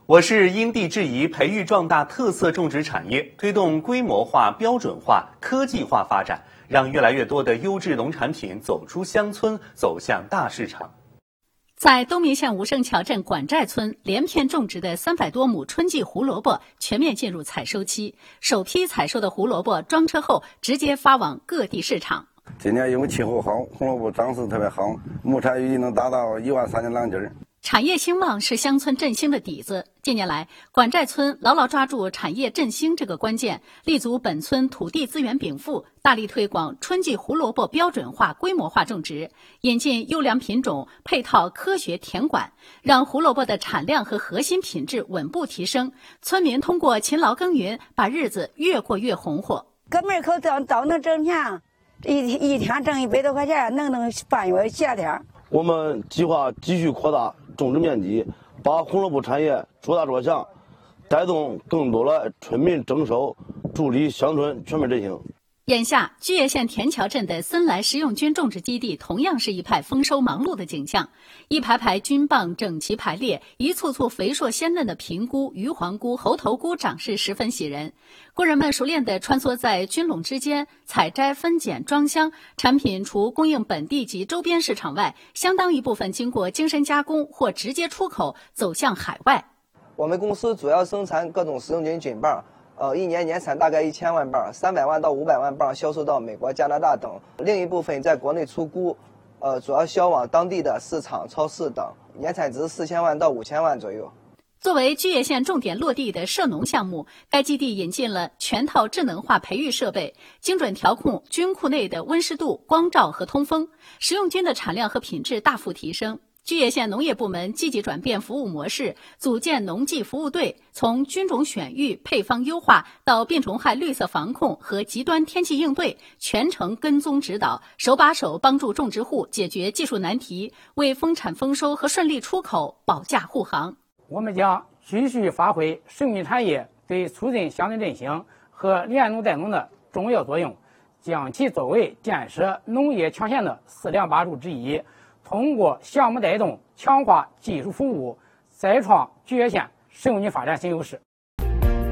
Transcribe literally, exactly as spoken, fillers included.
我市因地制宜培育壮大特色种植产业，推动规模化、标准化、科技化发展，让越来越多的优质农产品走出乡村，走向大市场。 在东明县武胜桥镇管寨村，连片种植的三百多亩春季胡萝卜全面进入采收期，首批采收的胡萝卜装车后直接发往各地市场。 今年因为气候好，红萝卜长势特别好，亩产预计能达到一万三千两斤。 产业兴旺是乡村振兴的底子。近年来，管寨村牢牢抓住产业振兴这个关键，立足本村土地资源禀赋，大力推广春季胡萝卜标准化、规模化种植，引进优良品种，配套科学田管，让胡萝卜的产量和核心品质稳步提升。村民通过勤劳耕耘，把日子越过越红火。 搁门口早早能挣钱，一一天挣一百多块钱，能能半月夏天。 我们计划继续扩大种植面积，把红萝卜产业做大做强，带动更多的村民增收，助力乡村全面振兴。 眼下，居叶县田桥镇的森来食用菌种植基地同样是一派丰收忙碌的景象，一排排菌棒整齐排列，一簇簇肥硕鲜嫩的平菇、鱼黄菇、猴头菇长势十分喜人。工人们熟练地穿梭在菌垄之间，采摘、分拣、装箱，产品除供应本地及周边市场外，相当一部分经过精深加工或直接出口走向海外。 我们公司主要生产各种食用菌菌棒，呃，一年年产大概一千万磅，三百万到五百万磅销售到美国、加拿大等。另一部分在国内出菇，呃，主要销往当地的市场、超市等，年产值四千万到五千万左右。 作为居叶县重点落地的涉农项目，该基地引进了全套智能化培育设备，精准调控菌库内的温湿度、光照和通风，食用菌的产量和品质大幅提升。居叶县农业部门积极转变服务模式，组建农技服务队，从菌种选育、配方优化到病虫害绿色防控和极端天气应对，全程跟踪指导，手把手帮助种植户解决技术难题，为丰产丰收和顺利出口保驾护航。 我们将继续发挥食用菌产业对促进乡镇振兴和联农带农的重要作用，将其作为建设农业强县的四梁八柱之一，通过项目带动强化技术服务，再创居叶县食用菌发展新优势。